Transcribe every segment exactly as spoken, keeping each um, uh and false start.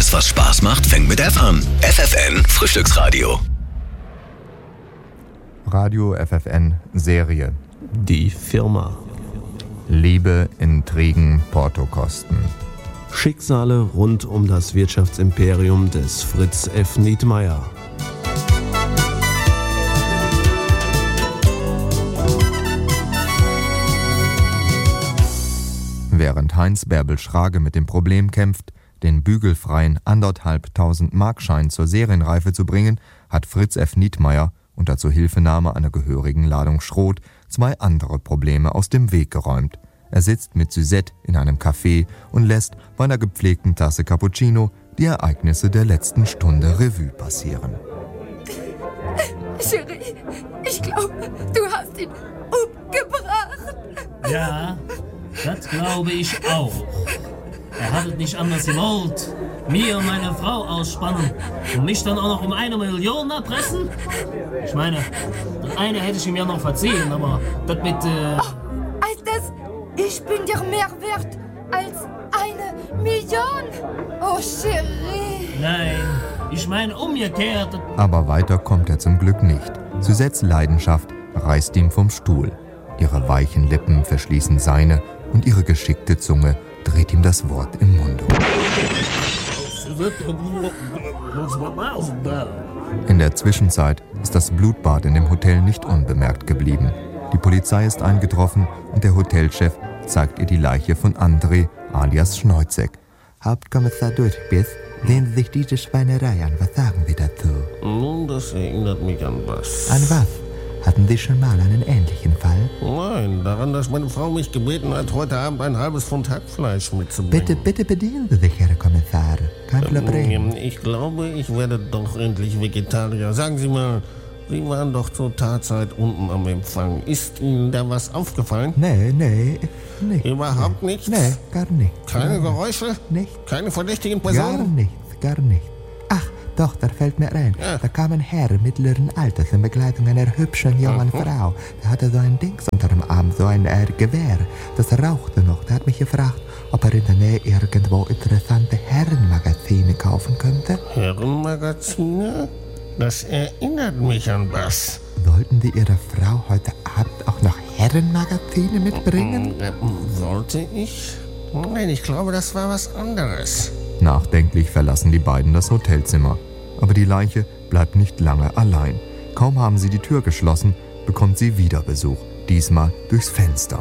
Alles, was Spaß macht, fängt mit F an. F F N Frühstücksradio. Radio F F N Serie. Die Firma. Liebe, Intrigen, Portokosten. Schicksale rund um das Wirtschaftsimperium des Fritz F. Nietmeyer. Während Heinz Bärbel Schrage mit dem Problem kämpft, den bügelfreien anderthalbtausend Markschein zur Serienreife zu bringen, hat Fritz F. Nietmeyer unter Zuhilfenahme einer gehörigen Ladung Schrot zwei andere Probleme aus dem Weg geräumt. Er sitzt mit Suzette in einem Café und lässt bei einer gepflegten Tasse Cappuccino die Ereignisse der letzten Stunde Revue passieren. Chérie, ich glaube, du hast ihn umgebracht. Ja, das glaube ich auch. Er hat es nicht anders gewollt. Mir und meine Frau ausspannen und mich dann auch noch um eine Million erpressen? Ich meine, das eine hätte ich ihm ja noch verziehen, aber das mit... Äh oh, als das, ich bin dir mehr wert als eine Million. Oh, Chérie. Nein, ich meine umgekehrt. Aber weiter kommt er zum Glück nicht. Suzettes Leidenschaft reißt ihm vom Stuhl. Ihre weichen Lippen verschließen seine und ihre geschickte Zunge dreht ihm das Wort im Munde. In der Zwischenzeit ist das Blutbad in dem Hotel nicht unbemerkt geblieben. Die Polizei ist eingetroffen und der Hotelchef zeigt ihr die Leiche von André alias Schneuzek. Hauptkommissar Durchbiss, sehen Sie sich diese Schweinerei an. Was sagen Sie dazu? Nun, das erinnert mich an was. An was? Hatten Sie schon mal einen ähnlichen Fall? Nein, daran, dass meine Frau mich gebeten hat, heute Abend ein halbes Pfund Hackfleisch mitzubringen. Bitte, bitte bedienen Sie sich, Herr Kommissar. Kein Problem. Ich glaube, ich werde doch endlich Vegetarier. Sagen Sie mal, Sie waren doch zur Tatzeit unten am Empfang. Ist Ihnen da was aufgefallen? Nee, nee, nicht. Überhaupt nee. nichts? Nee, gar nichts. Keine gar Geräusche? Nicht. Keine verdächtigen Personen? Gar nichts, gar nichts. Ach, doch, da fällt mir ein. Ja. Da kam ein Herr mittleren Alters in Begleitung einer hübschen jungen mhm. Frau. Der hatte so ein Dings unter dem Arm, so ein äh, Gewehr. Das rauchte noch. Der hat mich gefragt, ob er in der Nähe irgendwo interessante Herrenmagazine kaufen könnte. Herrenmagazine? Das erinnert mich an was. Sollten Sie Ihre Frau heute Abend auch noch Herrenmagazine mitbringen? Sollte ich? Nein, ich glaube, das war was anderes. Nachdenklich verlassen die beiden das Hotelzimmer. Aber die Leiche bleibt nicht lange allein. Kaum haben sie die Tür geschlossen, bekommt sie wieder Besuch. Diesmal durchs Fenster.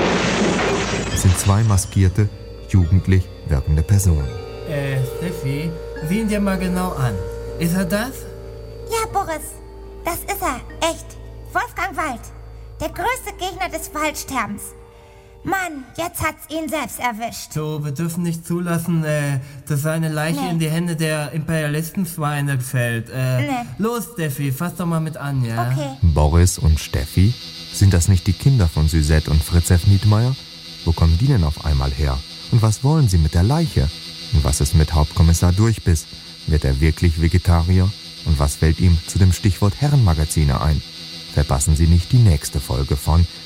Es sind zwei maskierte, jugendlich wirkende Personen. Äh, Steffi, sieh ihn dir mal genau an. Ist er das? Ja, Boris, das ist er. Echt. Wolfgang Wald. Der größte Gegner des Waldsterbens. Mann, jetzt hat's ihn selbst erwischt. So, wir dürfen nicht zulassen, äh, dass seine Leiche nee. in die Hände der Imperialistenschweine fällt. Äh, nee. Los, Steffi, fass doch mal mit an, ja? Okay. Boris und Steffi? Sind das nicht die Kinder von Suzette und Fritz F. Nietmeyer? Wo kommen die denn auf einmal her? Und was wollen sie mit der Leiche? Und was ist mit Hauptkommissar Durchbiss? Wird er wirklich Vegetarier? Und was fällt ihm zu dem Stichwort Herrenmagazine ein? Verpassen Sie nicht die nächste Folge von